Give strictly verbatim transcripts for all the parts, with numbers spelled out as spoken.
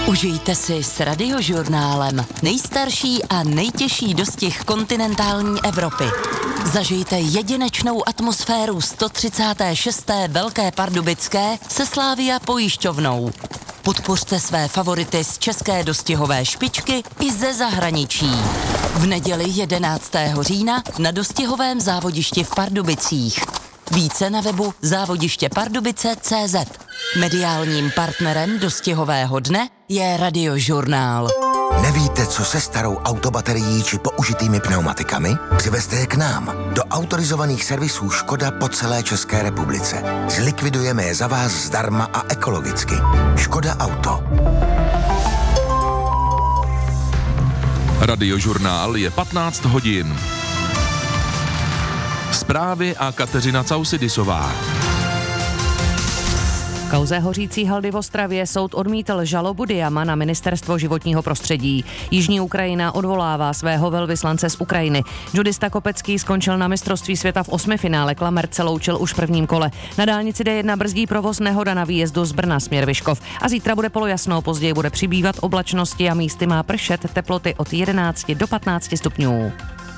Užijte si s Radiožurnálem nejstarší a nejtěžší dostih kontinentální Evropy. Zažijte jedinečnou atmosféru sto třicáté šesté Velké pardubické se Slavia pojišťovnou. Podpořte své favority z české dostihové špičky i ze zahraničí. V neděli jedenáctého října na dostihovém závodišti v Pardubicích. Více na webu závodiště pardubice tečka cé zet. Mediálním partnerem dostihového dne je Radiožurnál. Nevíte, co se starou autobaterií či použitými pneumatikami? Přivezte je k nám, do autorizovaných servisů Škoda po celé České republice. Zlikvidujeme je za vás zdarma a ekologicky. Škoda Auto. Radiožurnál je patnáct hodin. Zprávy a Kateřina Causidisová. V kauze hořící haldy v Ostravě soud odmítl žalobu Diama na ministerstvo životního prostředí. Jižní Ukrajina odvolává svého velvyslance z Ukrajiny. Judista Kopecký skončil na mistrovství světa v osmifinále, Klamert se loučil už v prvním kole. Na dálnici D jedna brzdí provoz nehoda na výjezdu z Brna směr Vyškov. A zítra bude polojasno, později bude přibývat oblačnosti a místy má pršet, teploty od jedenácti do patnácti stupňů.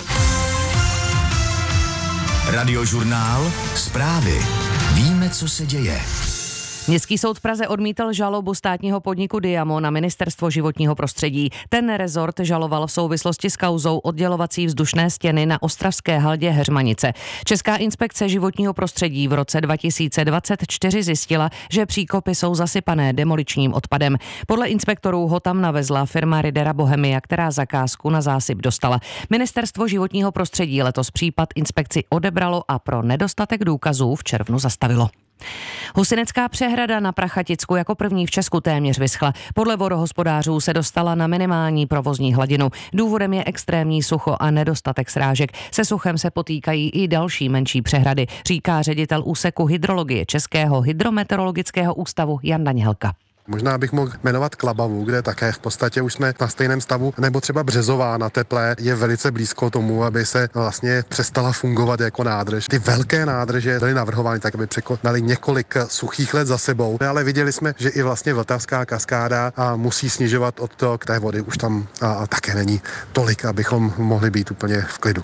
Radiožurnál, zprávy. Víme, co se děje. Městský soud v Praze odmítl žalobu státního podniku Diamo na ministerstvo životního prostředí. Ten rezort žaloval v souvislosti s kauzou oddělovací vzdušné stěny na ostravské haldě Heřmanice. Česká inspekce životního prostředí v roce dva tisíce dvacet čtyři zjistila, že příkopy jsou zasypané demoličním odpadem. Podle inspektorů ho tam navezla firma Ridera Bohemia, která zakázku na zásyp dostala. Ministerstvo životního prostředí letos případ inspekci odebralo a pro nedostatek důkazů v červnu zastavilo. Husinecká přehrada na Prachaticku jako první v Česku téměř vyschla. Podle vodohospodářů se dostala na minimální provozní hladinu. Důvodem je extrémní sucho a nedostatek srážek. Se suchem se potýkají i další menší přehrady, říká ředitel úseku hydrologie Českého hydrometeorologického ústavu Jan Danělka. Možná bych mohl jmenovat Klabavu, kde také v podstatě už jsme na stejném stavu, nebo třeba Březová na Teplé je velice blízko tomu, aby se vlastně přestala fungovat jako nádrž. Ty velké nádrže byly navrhovány tak, aby překonaly několik suchých let za sebou, ale viděli jsme, že i vlastně Vltavská kaskáda a musí snižovat odtok té vody. Už tam a, a také není tolik, abychom mohli být úplně v klidu.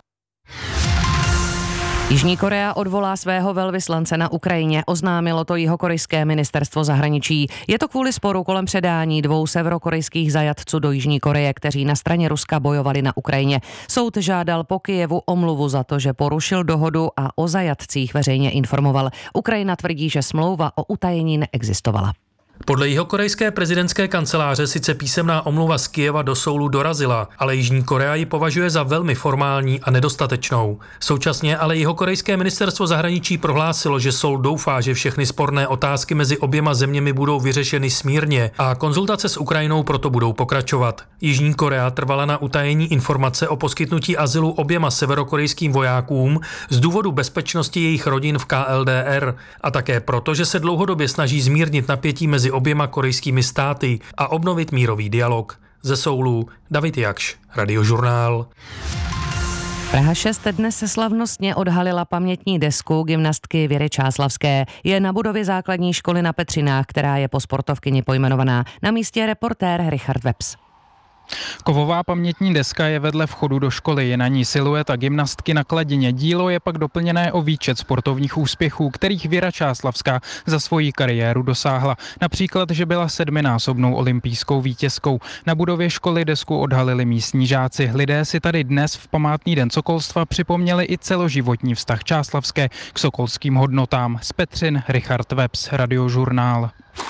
Jižní Korea odvolá svého velvyslance na Ukrajině, oznámilo to jihokorejské ministerstvo zahraničí. Je to kvůli sporu kolem předání dvou severokorejských zajatců do Jižní Koreje, kteří na straně Ruska bojovali na Ukrajině. Soud žádal po Kyjevu omluvu za to, že porušil dohodu a o zajatcích veřejně informoval. Ukrajina tvrdí, že smlouva o utajení neexistovala. Podle jihokorejské prezidentské kanceláře sice písemná omluva z Kyjeva do Soulu dorazila, ale Jižní Korea ji považuje za velmi formální a nedostatečnou. Současně ale jihokorejské ministerstvo zahraničí prohlásilo, že Soul doufá, že všechny sporné otázky mezi oběma zeměmi budou vyřešeny smírně a konzultace s Ukrajinou proto budou pokračovat. Jižní Korea trvala na utajení informace o poskytnutí azylu oběma severokorejským vojákům z důvodu bezpečnosti jejich rodin v K L D R a také proto, že se dlouhodobě snaží zmírnit napětí mezi oběma korejskými státy a obnovit mírový dialog. Ze Soulu David Jakš, Radiožurnál. Praha šest dnes se slavnostně odhalila pamětní desku gymnastky Věry Čáslavské. Je na budově základní školy na Petřinách, která je po sportovkyni pojmenovaná. Na místě je reportér Richard Webs. Kovová pamětní deska je vedle vchodu do školy, je na ní silueta gymnastky na kladině. Dílo je pak doplněné o výčet sportovních úspěchů, kterých Věra Čáslavská za svoji kariéru dosáhla. Například, že byla sedminásobnou olympijskou vítězkou. Na budově školy desku odhalili místní žáci. Lidé si tady dnes v památný den sokolstva připomněli i celoživotní vztah Čáslavské k sokolským hodnotám. Z Petřin Richard Webs, Radiožurnál.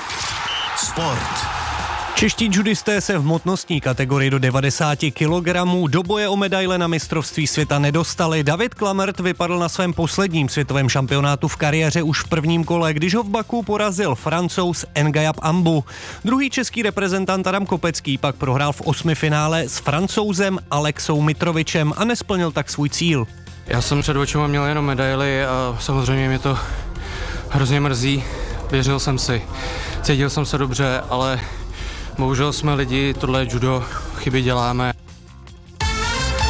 Sport. Čeští judisté se v hmotnostní kategorii do devadesát kilogramů do boje o medaile na mistrovství světa nedostali. David Klamert vypadl na svém posledním světovém šampionátu v kariéře už v prvním kole, když ho v Baku porazil Francouz Ngayab Ambu. Druhý český reprezentant Adam Kopecký pak prohrál v osmifinále s Francouzem Alexou Mitrovičem a nesplnil tak svůj cíl. Já jsem před očima měl jenom medaily a samozřejmě mě to hrozně mrzí. Věřil jsem si, cítil jsem se dobře, ale bohužel jsme lidi, tohle judo, chyby děláme. Zelený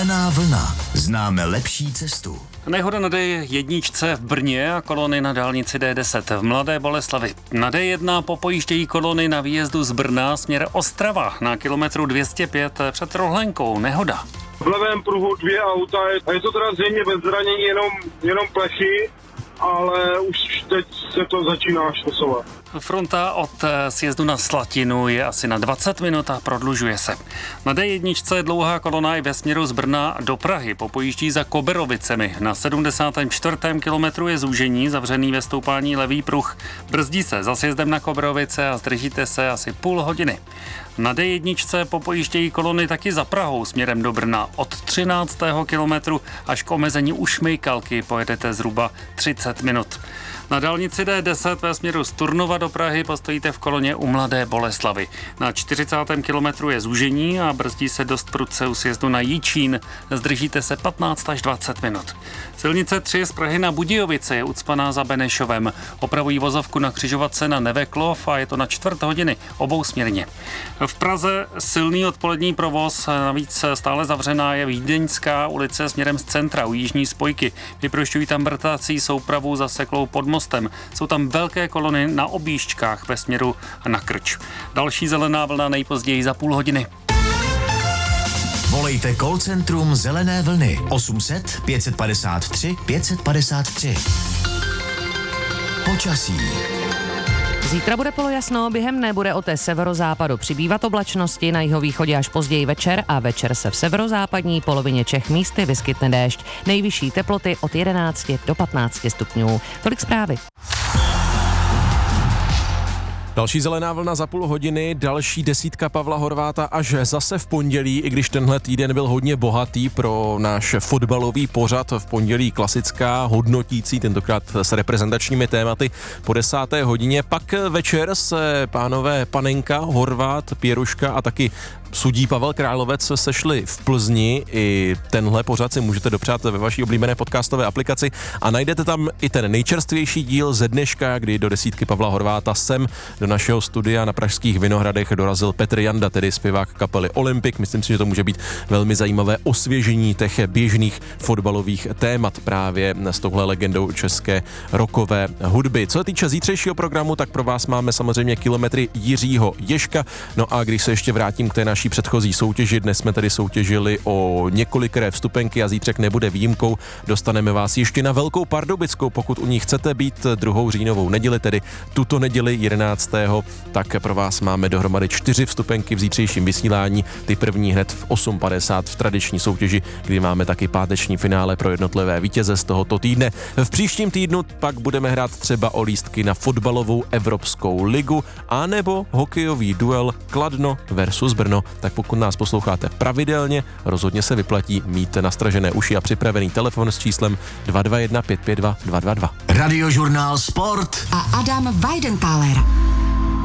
Zelená vlna. Známe lepší cestu. Nehoda na D jedna v Brně a kolony na dálnici D deset v Mladé Boleslavi. Na D jedna popojíždějí kolony na výjezdu z Brna směr Ostrava na kilometru dvě stě pět před Rohlenkou. Nehoda. V levém pruhu dvě auta, a je to teda zřejmě bez zranění, jenom, jenom plechy, ale už teď se to začíná štosovat. Fronta od sjezdu na Slatinu je asi na dvacet minut a prodlužuje se. Na D jedna je dlouhá kolona i ve směru z Brna do Prahy. Popojíždí za Koberovicemi. Na sedmdesátém čtvrtém kilometru je zúžení, zavřený ve stoupání levý pruh. Brzdí se za sjezdem na Koberovice a zdržíte se asi půl hodiny. Na D jedna popojíždějí kolony taky za Prahou směrem do Brna. Od třináctého kilometru až k omezení u Šmejkalky pojedete zhruba třicet minut. Na dálnici D deset ve směru z Turnova do Prahy postojíte v koloně u Mladé Boleslavy. Na čtyřicátém kilometru je zúžení a brzdí se dost prudce u sjezdu na Jičín. Zdržíte se patnáct až dvacet minut. Silnice tři z Prahy na Budějovice je ucpaná za Benešovem. Opravují vozovku na křižovatce na Neveklov a je to na čtvrt hodiny obousměrně. V Praze silný odpolední provoz, navíc stále zavřená je Vídeňská ulice směrem z centra u jižní spojky. Vyprošťují tam vrtací soupravu zaseklou pod mostem. Jsou tam velké kolony na objížďkách ve směru na Krč. Další zelená vlna nejpozději za půl hodiny. Volejte call centrum Zelené vlny osm set pět padesát tři pět padesát tři. Počasí. Zítra bude polojasno, během dne bude od severozápadu přibývat oblačnosti, na jihovýchodě až později večer a večer se v severozápadní polovině Čech místy vyskytne déšť. Nejvyšší teploty od jedenácti do patnácti stupňů. Tolik zprávy. Další zelená vlna za půl hodiny, další desítka Pavla Horváta až zase v pondělí, i když tenhle týden byl hodně bohatý pro náš fotbalový pořad. V pondělí klasická, hodnotící, tentokrát s reprezentačními tématy po desáté hodině. Pak večer se pánové Panenka, Horvát, Pěruška a taky sudí Pavel Královec sešli v Plzni. I tenhle pořad si můžete dopřát ve vaší oblíbené podcastové aplikaci a najdete tam i ten nejčerstvější díl ze dneška, kdy do desítky Pavla Horváta sem do našeho studia na pražských Vinohradech dorazil Petr Janda, tedy zpěvák kapely Olympik. Myslím si, že to může být velmi zajímavé osvěžení těch běžných fotbalových témat právě s touhle legendou české rockové hudby. Co se týče zítřejšího programu, tak pro vás máme samozřejmě kilometry Jiřího Ježka. No a když se ještě vrátím k té naší předchozí soutěži, dnes jsme tedy soutěžili o několikré vstupenky a zítřek nebude výjimkou. Dostaneme vás ještě na Velkou Pardubickou, pokud u ní chcete být druhou říjnovou neděli, tedy tuto neděli jedenáctého tak pro vás máme dohromady čtyři vstupenky v zítřejším vysílání. Ty první hned v osm padesát v tradiční soutěži, kdy máme taky páteční finále pro jednotlivé vítěze z tohoto týdne. V příštím týdnu pak budeme hrát třeba o lístky na fotbalovou Evropskou ligu a nebo hokejový duel Kladno versus Brno. Tak pokud nás posloucháte pravidelně, rozhodně se vyplatí mít nastražené uši a připravený telefon s číslem dva dva jedna pět pět dva dva dva dva. Radiožurnál Sport a Adam Weidenthaler.